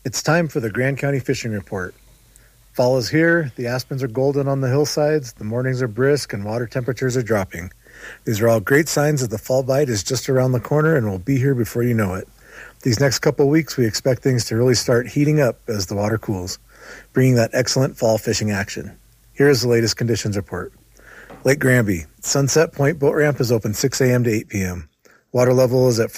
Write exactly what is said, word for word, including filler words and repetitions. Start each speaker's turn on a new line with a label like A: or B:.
A: It's time for the Grand County Fishing Report. Fall is here, the aspens are golden on the hillsides, the mornings are brisk, and water temperatures are dropping. These are all great signs that the fall bite is just around the corner and will be here before you know it. These next couple weeks, we expect things to really start heating up as the water cools, bringing that excellent fall fishing action. Here is the latest conditions report. Lake Granby, Sunset Point Boat Ramp is open six a.m. to eight p.m. Water level is at